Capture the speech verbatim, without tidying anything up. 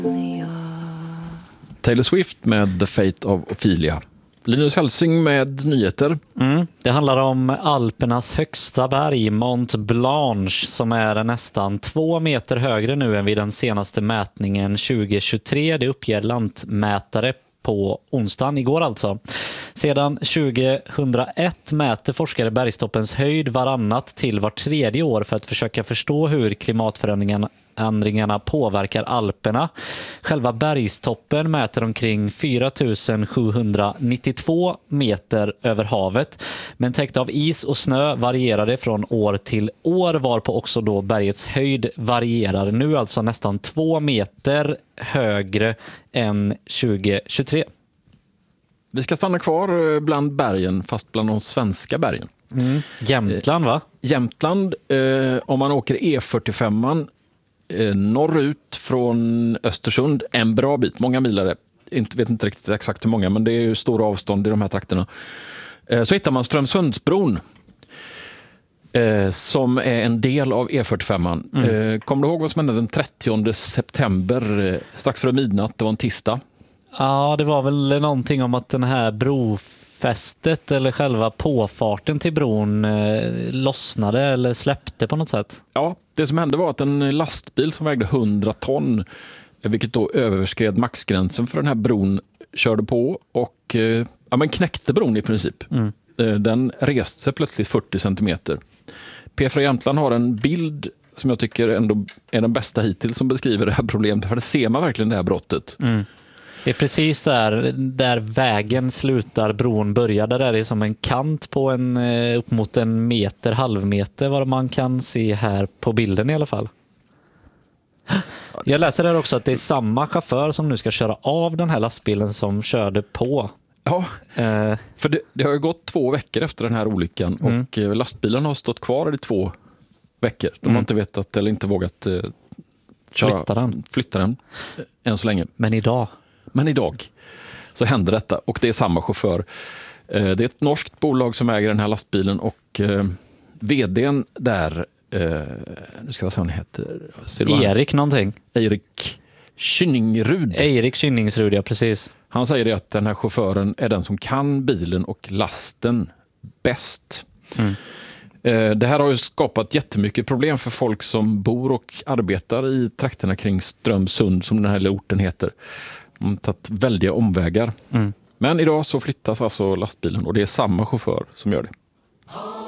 Taylor Swift med The Fate of Ophelia. Linus Helsing med nyheter. Mm. Det handlar om Alpernas högsta berg, Mont Blanc, som är nästan två meter högre nu än vid den senaste mätningen tjugo tjugotre. Det uppger lantmätare på onsdagen, igår alltså. Sedan tjugohundraett mäter forskare bergstoppens höjd varannat till var tredje år för att försöka förstå hur klimatförändringarna ändringarna påverkar Alperna. Själva bergstoppen mäter omkring fyra tusen sjuhundranittiotvå meter över havet. Men täckt av is och snö varierade från år till år, varpå också då bergets höjd varierar. Nu alltså nästan två meter högre än tjugo tjugotre. Vi ska stanna kvar bland bergen, fast bland de svenska bergen. Mm. Jämtland, va? Jämtland, eh, om man åker E fyrtiofem eh, norrut från Östersund, en bra bit, många mil är det. Inte, vet inte riktigt exakt hur många, men det är ju stora avstånd i de här trakterna. Eh, så hittar man Strömsundsbron, eh, som är en del av E fyrtiofem. Mm. Eh, kommer du ihåg vad som hände den trettionde september, eh, strax före midnatt, det var en tisdag? Ja, det var väl någonting om att den här brofästet eller själva påfarten till bron eh, lossnade eller släppte på något sätt. Ja, det som hände var att en lastbil som vägde hundra ton, vilket då överskred maxgränsen för den här bron, körde på och eh, ja, men knäckte bron i princip. Mm. Eh, den reste sig plötsligt fyrtio centimeter. P fyra Jämtland har en bild som jag tycker ändå är den bästa hittills som beskriver det här problemet, för det ser man verkligen det här brottet. Mm. Det är precis där, där vägen slutar, bron börjar. Där är det som en kant på en, upp mot en meter, halvmeter, vad man kan se här på bilden i alla fall. Jag läser där också att det är samma chaufför som nu ska köra av den här lastbilen som körde på. Ja, eh. för det, det har ju gått två veckor efter den här olyckan mm. och lastbilen har stått kvar i två veckor. De mm. har inte vetat eller inte vågat eh, köra, flytta den. flytta den än så länge. Men idag... Men idag så hände detta och det är samma chaufför. Det är ett norskt bolag som äger den här lastbilen och vdn där, nu ska jag säga vad han heter. Erik någonting. Erik Kynningrud. Erik Kynningsrud, ja precis. Han säger det att den här chauffören är den som kan bilen och lasten bäst. Mm. Det här har ju skapat jättemycket problem för folk som bor och arbetar i trakterna kring Strömsund, som den här orten heter. De har tagit väldiga omvägar. Mm. Men idag så flyttas alltså lastbilen och det är samma chaufför som gör det.